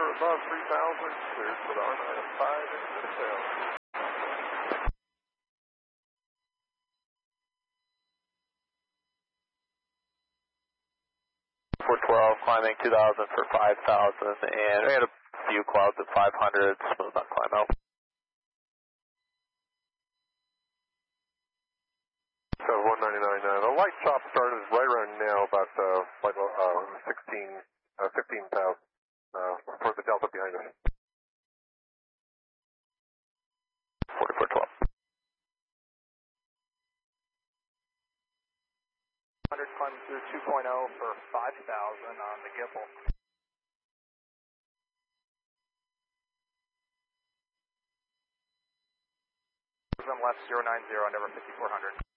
above 3,000, cleared for the R-5 into the tail. 412, climbing 2,000 for 5,000, and we had a few clouds at 500, smooth on climb out. So 199, the light chop started right around now, about 15,000 for the delta behind us. 4412. 100 climbing through 2.0 for 5,000 on the Gipple. Left 090 on over 5400.